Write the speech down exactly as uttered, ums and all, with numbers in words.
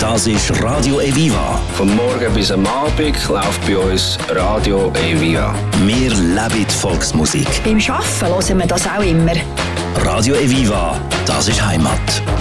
Das ist Radio Eviva. Vom Morgen bis am Abend läuft bei uns Radio Eviva. Wir leben die Volksmusik. Beim Arbeiten hören wir das auch immer. Radio Eviva, das ist Heimat.